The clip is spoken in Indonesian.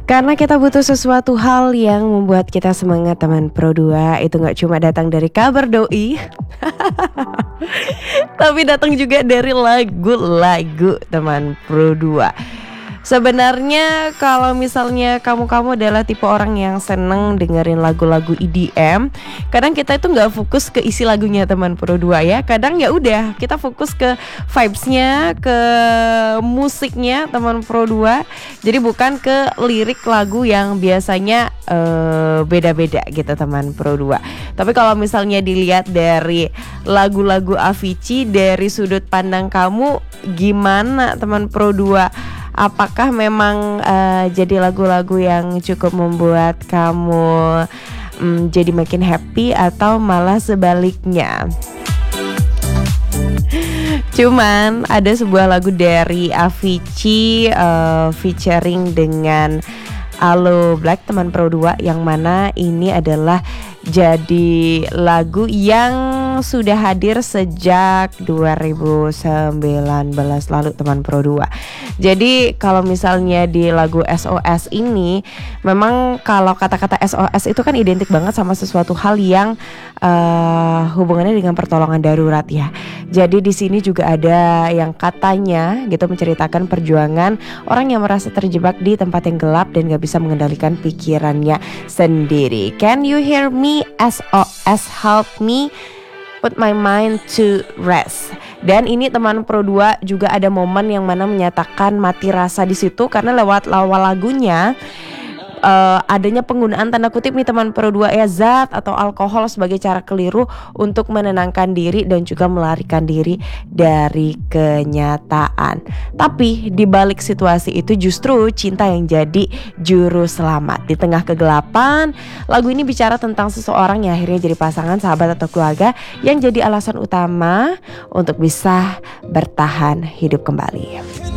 Karena kita butuh sesuatu hal yang membuat kita semangat teman Pro 2. Itu gak cuma datang dari kabar doi tapi datang juga dari lagu-lagu teman Pro 2. Sebenarnya kalau misalnya kamu adalah tipe orang yang seneng dengerin lagu-lagu EDM, kadang kita itu nggak fokus ke isi lagunya teman Pro 2 ya. Kadang ya udah kita fokus ke vibes-nya, ke musiknya teman Pro 2. Jadi bukan ke lirik lagu yang biasanya beda-beda gitu teman Pro 2. Tapi kalau misalnya dilihat dari lagu-lagu Avicii dari sudut pandang kamu, gimana teman Pro 2? Apakah memang jadi lagu-lagu yang cukup membuat kamu jadi makin happy atau malah sebaliknya? Cuman ada sebuah lagu dari Avicii featuring dengan Aloe Blacc teman Pro 2, yang mana ini adalah jadi lagu yang sudah hadir sejak 2019 lalu teman Pro 2. Jadi kalau misalnya di lagu SOS ini, memang kalau kata-kata SOS itu kan identik banget sama sesuatu hal yang hubungannya dengan pertolongan darurat ya. Jadi di sini juga ada yang katanya gitu menceritakan perjuangan orang yang merasa terjebak di tempat yang gelap dan gak bisa mengendalikan pikirannya sendiri. Can you hear me? SOS help me put my mind to rest. Dan ini teman Pro 2 juga ada momen yang mana menyatakan mati rasa di situ karena lewat lagunya adanya penggunaan tanda kutip nih teman Pro 2 ya, zat atau alkohol sebagai cara keliru untuk menenangkan diri dan juga melarikan diri dari kenyataan. Tapi di balik situasi itu justru cinta yang jadi juru selamat. Di tengah kegelapan, lagu ini bicara tentang seseorang yang akhirnya jadi pasangan, sahabat atau keluarga yang jadi alasan utama untuk bisa bertahan hidup kembali.